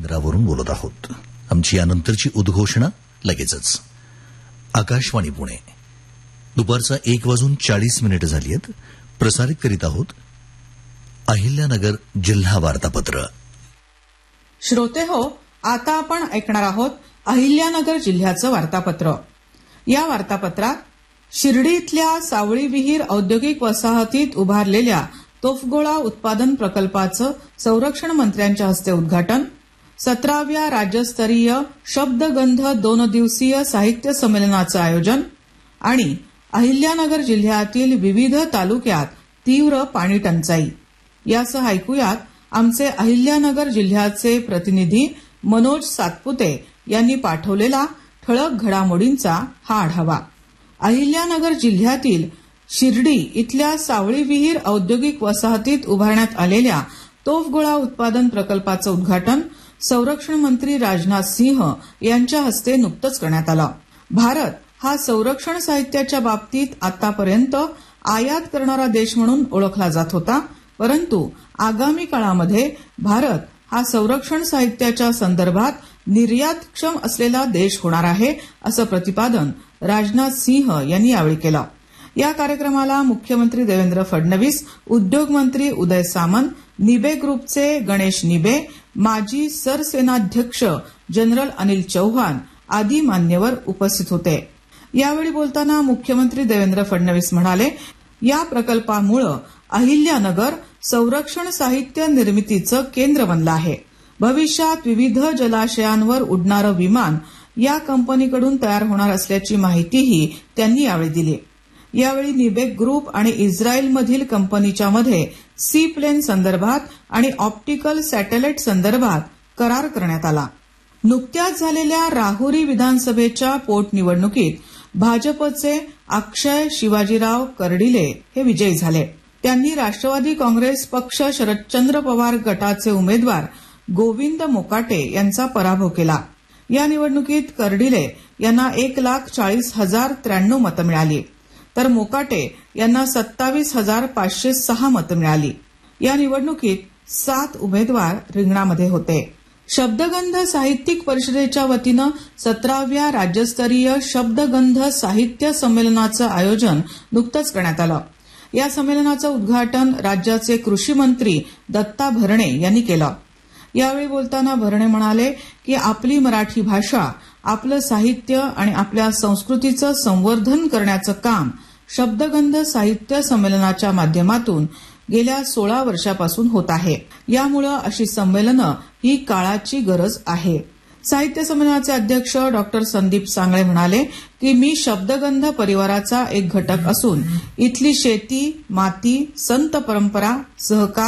केंद्रावरून बोलत आहोत. आमची यानंतरची उद्घोषणा लगेचच. आकाशवाणी पुणे. दुपारचा 1:40 झाली आहेत. प्रसारित करीत आहोत अहिल्यानगर जिल्हा वार्तापत्र. श्रोते हो, आता आपण ऐकणार आहोत अहिल्यानगर जिल्ह्याचं वार्तापत्र. या वार्तापत्रात शिर्डी इथल्या सावळी विहीर औद्योगिक वसाहतीत उभारलेल्या तोफगोळा उत्पादन प्रकल्पाचं संरक्षण मंत्र्यांच्या हस्ते उद्घाटन, 17व्या राज्यस्तरीय शब्दगंध 2 दिवसीय साहित्य संमेलनाचं आयोजन आणि अहिल्यानगर जिल्ह्यातील विविध तालुक्यात तीव्र पाणी टंचाई यासह ऐकूयात आमचे अहिल्यानगर जिल्ह्याचे प्रतिनिधी मनोज सातपुते यांनी पाठवलेला ठळक घडामोडींचा हा आढावा. अहिल्यानगर जिल्ह्यातील शिर्डी इथल्या सावळी विहीर औद्योगिक वसाहतीत उभारण्यात आलेल्या तोफगोळा उत्पादन प्रकल्पाचं उद्घाटन संरक्षण मंत्री राजनाथ सिंह यांच्या हस्ते नुकतंच करण्यात आलं. भारत हा संरक्षण साहित्याच्या बाबतीत आतापर्यंत आयात करणारा देश म्हणून ओळखला जात होता, परंतु आगामी काळामध्ये भारत हा संरक्षण साहित्याच्या संदर्भात निर्यातक्षम असलेला देश होणार आहे, असं प्रतिपादन राजनाथ सिंह यांनी यावेळी केलं. या कार्यक्रमाला मुख्यमंत्री देवेंद्र फडणवीस, उद्योगमंत्री उदय सामंत, निबे ग्रुपचे गणेश निबे, माजी सरसेनाध्यक्ष जनरल अनिल चौहान आदी मान्यवर उपस्थित होते. यावेळी बोलताना मुख्यमंत्री देवेंद्र फडणवीस म्हणाले, या प्रकल्पामुळे अहिल्यानगर संरक्षण साहित्य निर्मितीचं केंद्र बनलं आहे. भविष्यात विविध जलाशयांवर उडणारं विमान या कंपनीकडून तयार होणार असल्याची माहितीही त्यांनी यावेळी दिली. यावेळी निबे ग्रुप आणि इस्रायलमधील कंपनीच्या मध्ये सी प्लेन संदर्भात आणि ऑप्टिकल सॅटेलाइट संदर्भात करार करण्यात आला. नुकत्याच झालेल्या राहुरी विधानसभेच्या पोटनिवडणुकीत भाजपचे अक्षय शिवाजीराव कर्डिले हे विजयी झाले. त्यांनी राष्ट्रवादी काँग्रेस पक्ष शरदचंद्र पवार गटाचे उमेदवार गोविंद मोकाटे यांचा पराभव केला. या निवडणुकीत कर्डिले यांना 1,40,093 मतं मिळाली, तर मोकाटे यांना 27,506 मतं मिळाली. या निवडणुकीत 7 उमेदवार रिंगणामध्ये होते. शब्दगंध साहित्यिक परिषदेच्या वतीनं 17व्या राज्यस्तरीय शब्दगंध साहित्य संमेलनाचं आयोजन नुकतंच करण्यात आलं. या संमेलनाचं उद्घाटन राज्याचे कृषी मंत्री दत्ता भरणे यांनी केलं. यावेळी बोलताना भरणे म्हणाले की आपली मराठी भाषा, आपलं साहित्य आणि आपल्या संस्कृतीचं संवर्धन करण्याचं काम शब्दगंध साहित्य संमेलनाच्या माध्यमातून गेल्या 16 वर्षापासून होत आहे. यामुळे अशी संमेलनं ही काळाची गरज आहे. साहित्य संमेलनाचे अध्यक्ष डॉ. संदीप सांगळे म्हणाले की मी शब्दगंध परिवाराचा एक घटक असून इथली शेती, माती, संत परंपरा, सहकार